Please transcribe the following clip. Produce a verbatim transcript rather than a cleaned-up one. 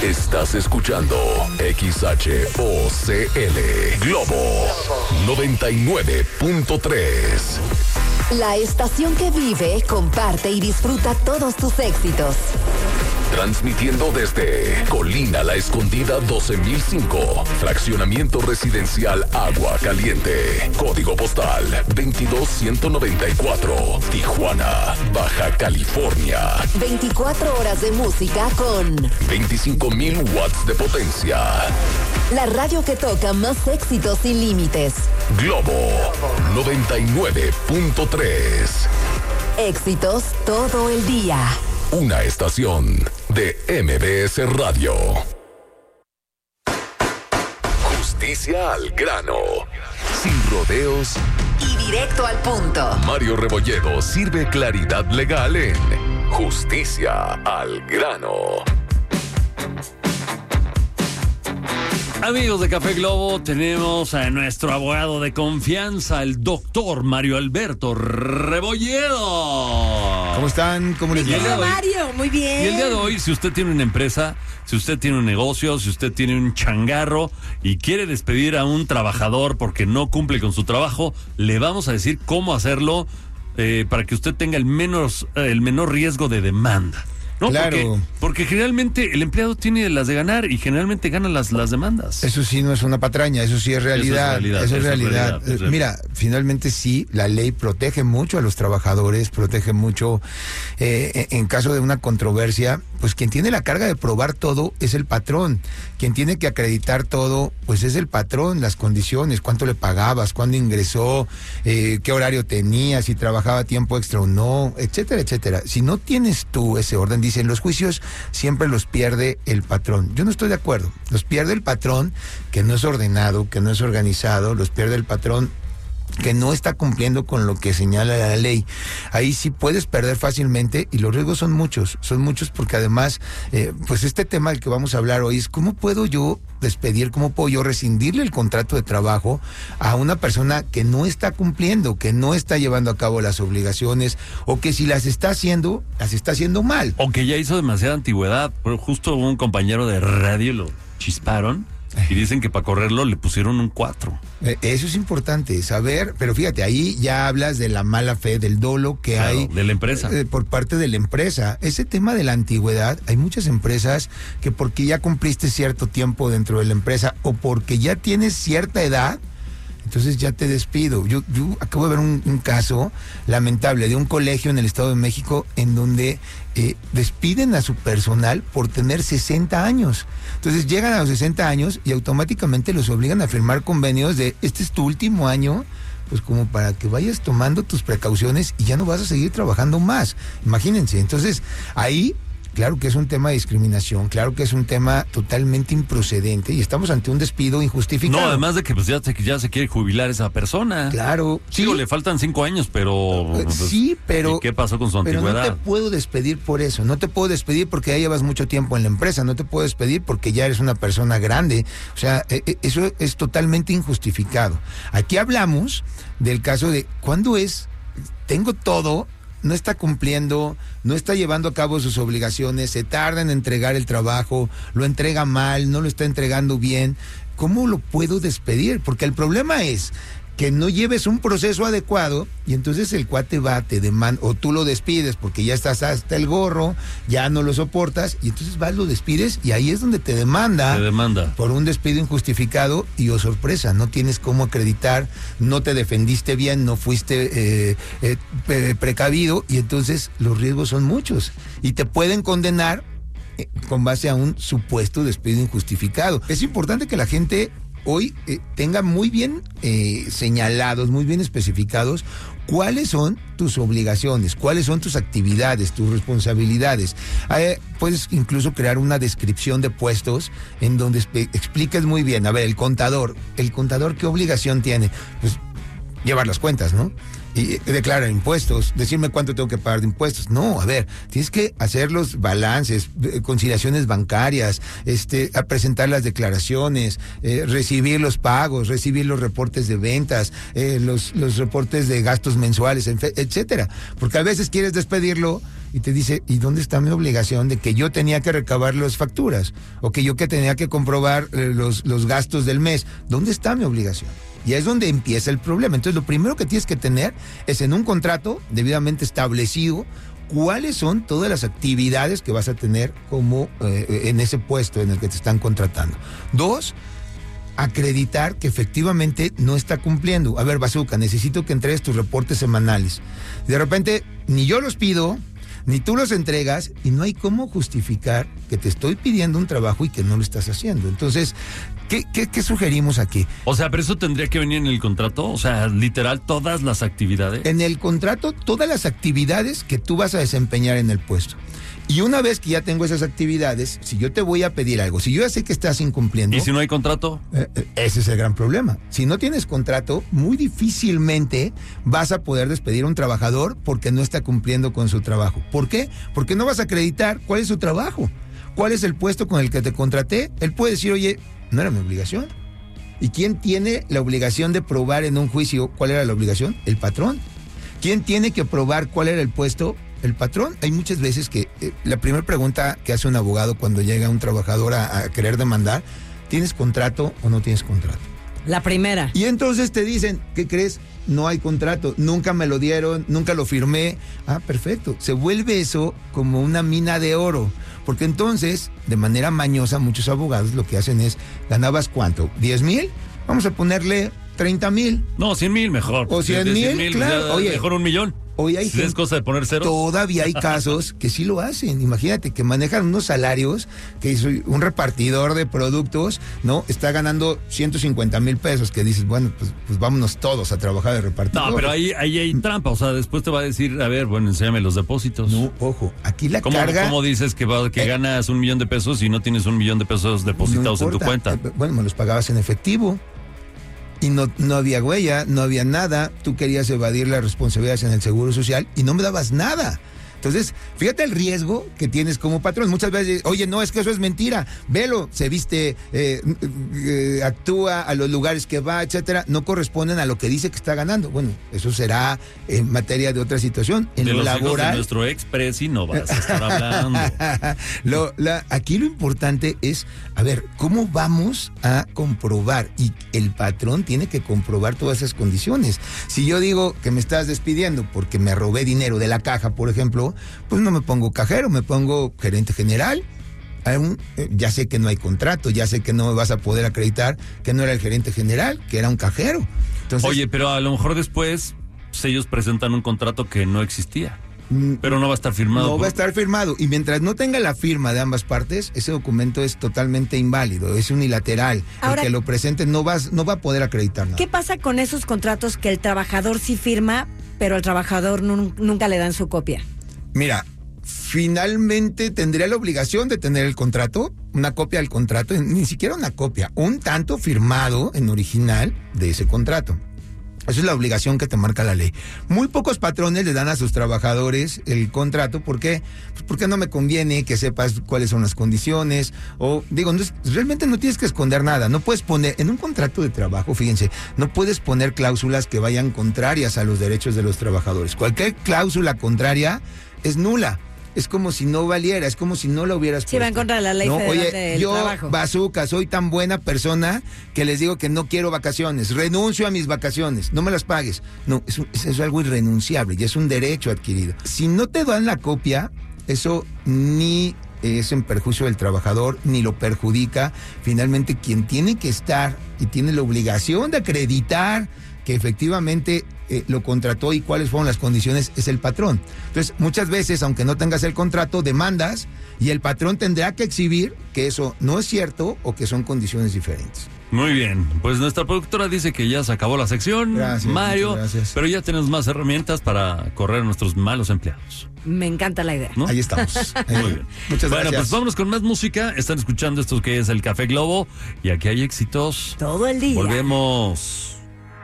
Estás escuchando X H O C L Globo noventa y nueve punto tres. La estación que vive, comparte y disfruta todos tus éxitos. Transmitiendo desde Colina La Escondida doce mil cinco, Fraccionamiento Residencial Agua Caliente, Código Postal veintidós ciento noventa y cuatro, Tijuana, Baja California. veinticuatro horas de música con veinticinco mil watts de potencia. La radio que toca más éxitos sin límites. Globo noventa y nueve punto tres. Éxitos todo el día. Una estación de M B S Radio. Justicia al grano. Sin rodeos y directo al punto. Mario Rebolledo sirve claridad legal en Justicia al grano. Amigos de Café Globo, tenemos a nuestro abogado de confianza, el doctor Mario Alberto Rebolledo. ¿Cómo están? ¿Cómo les va? Hola, Mario, muy bien. Y el día de hoy, si usted tiene una empresa, si usted tiene un negocio, si usted tiene un changarro y quiere despedir a un trabajador porque no cumple con su trabajo, le vamos a decir cómo hacerlo eh, para que usted tenga el menos, eh, el menor riesgo de demanda. No, claro. Porque, porque generalmente el empleado tiene las de ganar y generalmente gana las, las demandas. Eso sí no es una patraña, eso sí es realidad. Eso es realidad. Eso es eso realidad. Es realidad. Eh, Mira, finalmente sí, la ley protege mucho a los trabajadores, protege mucho. Eh, en caso de una controversia, pues quien tiene la carga de probar todo es el patrón. Quien tiene que acreditar todo, pues es el patrón, las condiciones, cuánto le pagabas, cuándo ingresó, eh, qué horario tenía, si trabajaba tiempo extra o no, etcétera, etcétera. Si no tienes tú ese orden, dicen los juicios siempre los pierde el patrón. Yo no estoy de acuerdo. Los pierde el patrón que no es ordenado, que no es organizado, los pierde el patrón que no está cumpliendo con lo que señala la ley. Ahí sí puedes perder fácilmente y los riesgos son muchos, son muchos porque además, eh, pues este tema del que vamos a hablar hoy es cómo puedo yo despedir, cómo puedo yo rescindirle el contrato de trabajo a una persona que no está cumpliendo, que no está llevando a cabo las obligaciones o que si las está haciendo, las está haciendo mal. O que ya hizo demasiada antigüedad. Pero justo un compañero de radio lo chisparon y dicen que para correrlo le pusieron un cuatro. Eh, eso es importante, saber, pero fíjate, ahí ya hablas de la mala fe, del dolo que Claro, hay de la empresa. eh, por parte de la empresa. Ese tema de la antigüedad, hay muchas empresas que porque ya cumpliste cierto tiempo dentro de la empresa o porque ya tienes cierta edad, entonces ya te despido. Yo, yo acabo de ver un, un caso lamentable de un colegio en el Estado de México en donde eh, despiden a su personal por tener sesenta años. Entonces llegan a los sesenta años y automáticamente los obligan a firmar convenios de este es tu último año, pues como para que vayas tomando tus precauciones y ya no vas a seguir trabajando más. Imagínense. Entonces ahí claro que es un tema de discriminación, claro que es un tema totalmente improcedente y estamos ante un despido injustificado. No, además de que pues ya se, ya se quiere jubilar esa persona. Claro. Sí, o le faltan cinco años, pero... Pues, sí, pero... ¿y qué pasó con su pero antigüedad? no te puedo despedir por eso, no te puedo despedir porque ya llevas mucho tiempo en la empresa, no te puedo despedir porque ya eres una persona grande, o sea, eso es totalmente injustificado. Aquí hablamos del caso de cuándo es, tengo todo, no está cumpliendo, no está llevando a cabo sus obligaciones, se tarda en entregar el trabajo, lo entrega mal, no lo está entregando bien. ¿Cómo lo puedo despedir? Porque el problema es que no lleves un proceso adecuado y entonces el cuate va, te demanda, o tú lo despides porque ya estás hasta el gorro, ya no lo soportas, y entonces vas, lo despides y ahí es donde te demanda, te demanda por un despido injustificado y oh sorpresa, no tienes cómo acreditar, no te defendiste bien, no fuiste eh, eh, precavido y entonces los riesgos son muchos y te pueden condenar eh, con base a un supuesto despido injustificado. Es importante que la gente hoy eh, tenga muy bien eh, señalados, muy bien especificados cuáles son tus obligaciones, cuáles son tus actividades, tus responsabilidades. Eh, puedes incluso crear una descripción de puestos en donde expliques muy bien, a ver, el contador, el contador ¿qué obligación tiene? Pues llevar las cuentas, ¿no? Y declarar impuestos, decirme cuánto tengo que pagar de impuestos. No, a ver, tienes que hacer los balances, conciliaciones bancarias, este, a presentar las declaraciones, eh, recibir los pagos, recibir los reportes de ventas, eh, los, los reportes de gastos mensuales, etcétera. Porque a veces quieres despedirlo y te dice, ¿y dónde está mi obligación de que yo tenía que recabar las facturas? O que yo que tenía que comprobar eh, los, los gastos del mes. ¿Dónde está mi obligación? Y es donde empieza el problema. Entonces, lo primero que tienes que tener es en un contrato debidamente establecido cuáles son todas las actividades que vas a tener como eh, en ese puesto en el que te están contratando. Dos, acreditar que efectivamente no está cumpliendo. A ver, Bazooka, necesito que entregues tus reportes semanales. De repente, ni yo los pido, ni tú los entregas, y no hay cómo justificar que te estoy pidiendo un trabajo y que no lo estás haciendo. Entonces, ¿qué, qué, qué sugerimos aquí? O sea, pero eso tendría que venir en el contrato, o sea, literal, todas las actividades. En el contrato, todas las actividades que tú vas a desempeñar en el puesto. Y una vez que ya tengo esas actividades, si yo te voy a pedir algo, si yo ya sé que estás incumpliendo... ¿Y si no hay contrato? Eh, ese es el gran problema. Si no tienes contrato, muy difícilmente vas a poder despedir a un trabajador porque no está cumpliendo con su trabajo. ¿Por qué? Porque no vas a acreditar cuál es su trabajo, cuál es el puesto con el que te contraté. Él puede decir, oye, no era mi obligación. ¿Y quién tiene la obligación de probar en un juicio cuál era la obligación? El patrón. ¿Quién tiene que probar cuál era el puesto? El patrón. Hay muchas veces que eh, la primera pregunta que hace un abogado cuando llega un trabajador a, a querer demandar, ¿tienes contrato o no tienes contrato? La primera. Y entonces te dicen, ¿qué crees? No hay contrato, nunca me lo dieron, nunca lo firmé. Ah, perfecto. Se vuelve eso como una mina de oro. Porque entonces, de manera mañosa, muchos abogados lo que hacen es, ¿ganabas cuánto? ¿diez mil? Vamos a ponerle treinta mil. No, cien mil mejor. O cien mil, claro. Ya, oye, mejor un millón. Hoy hay si gente, es cosa de poner cero. Todavía hay casos que sí lo hacen. Imagínate que manejan unos salarios que soy un repartidor de productos, ¿no? Está ganando ciento cincuenta mil pesos, que dices, bueno, pues, pues vámonos todos a trabajar de repartidor. No, pero ahí, ahí hay trampa. O sea, después te va a decir, a ver, bueno, enséñame los depósitos. No, ojo, aquí la ¿Cómo, carga... ¿Cómo dices que, va, que eh, ganas un millón de pesos y no tienes un millón de pesos depositados no en tu cuenta? Bueno, me los pagabas en efectivo. Y no, no había huella, no había nada. Tú querías evadir las responsabilidades en el Seguro Social y no me dabas nada. Entonces, fíjate el riesgo que tienes como patrón. Muchas veces, oye, no, es que eso es mentira. Velo, se viste, eh, eh, actúa a los lugares que va, etcétera. No corresponden a lo que dice que está ganando. Bueno, eso será en materia de otra situación. En de lo los laboral. Hijos de nuestro expresi no vas a estar hablando. lo, la, aquí lo importante es, a ver, ¿cómo vamos a comprobar? Y el patrón tiene que comprobar todas esas condiciones. Si yo digo que me estás despidiendo porque me robé dinero de la caja, por ejemplo, pues no me pongo cajero, me pongo gerente general. Aún, eh, ya sé que no hay contrato, ya sé que no me vas a poder acreditar que no era el gerente general, que era un cajero. Entonces, oye, pero a lo mejor después pues, ellos presentan un contrato que no existía, mm, pero no va a estar firmado. No por... va a estar firmado, y mientras no tenga la firma de ambas partes, ese documento es totalmente inválido, es unilateral. Ahora, el que lo presente no va, no va a poder acreditar nada. ¿Qué pasa con esos contratos que el trabajador sí firma, pero el trabajador nun- nunca le dan su copia? Mira, finalmente tendría la obligación de tener el contrato, una copia del contrato, ni siquiera una copia, un tanto firmado en original de ese contrato. Esa es la obligación que te marca la ley. Muy pocos patrones le dan a sus trabajadores el contrato. ¿Por qué? Pues porque no me conviene que sepas cuáles son las condiciones. O digo, no es, realmente no tienes que esconder nada. No puedes poner, en un contrato de trabajo, fíjense, no puedes poner cláusulas que vayan contrarias a los derechos de los trabajadores. Cualquier cláusula contraria es nula. Es como si no valiera, es como si no la hubieras puesto. Sí, va en contra de la ley no, federal oye, del yo, trabajo. Bazooka, soy tan buena persona que les digo que no quiero vacaciones, renuncio a mis vacaciones, no me las pagues. No, es, un, es, es algo irrenunciable y es un derecho adquirido. Si no te dan la copia, eso ni es en perjuicio del trabajador, ni lo perjudica. Finalmente, quien tiene que estar y tiene la obligación de acreditar que efectivamente eh, lo contrató y cuáles fueron las condiciones es el patrón. Entonces, muchas veces, aunque no tengas el contrato, demandas y el patrón tendrá que exhibir que eso no es cierto o que son condiciones diferentes. Muy bien, pues nuestra productora dice que ya se acabó la sección, gracias, Mario, gracias. Pero ya tenemos más herramientas para correr a nuestros malos empleados. Me encanta la idea. ¿No? Ahí estamos. Muy bien. Muchas bueno, gracias. pues vámonos con más música. Están escuchando esto que es el Café Globo y aquí hay éxitos todo el día. Volvemos.